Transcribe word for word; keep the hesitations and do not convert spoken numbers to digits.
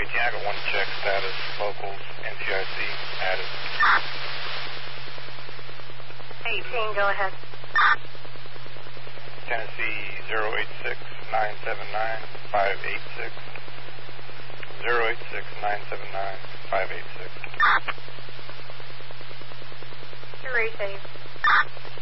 eighteen, I got one check status, locals, N C I C, added. eighteen, go ahead. Tennessee zero eight six nine seven nine five eight six. zero eight six nine seven nine five eight six. Three, safe.